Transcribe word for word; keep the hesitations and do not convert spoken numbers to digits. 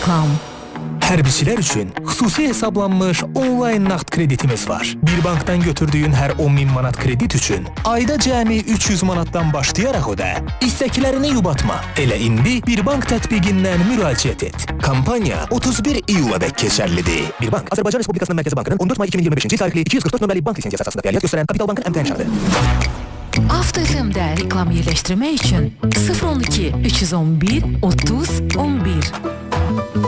Reklam. Hərbiçilər üçün xüsusi hesablanmış onlayn nağd kreditimiz var. Bir bankdan götürdüyün hər on min manat kredit üçün ayda cəmi üç yüz manatdan başlayaraq ödə. İstəklərini yubatma. Elə indi Bir bank tətbiqindən müraciət et. Kampaniya otuz bir iyula dək keçərlidir. Bir bank Azərbaycan Respublikasının Mərkəzi Bankının on dörd may iki min iyirmi beşinci il tarixli iki yüz qırx dörd nömrəli bank lisenziyası əsasında fəaliyyət göstərən Kapital Bankın əmtəyan şərti. Avto F M-də reklam yerləşdirmək üçün sıfır on iki üç yüz on bir otuz on bir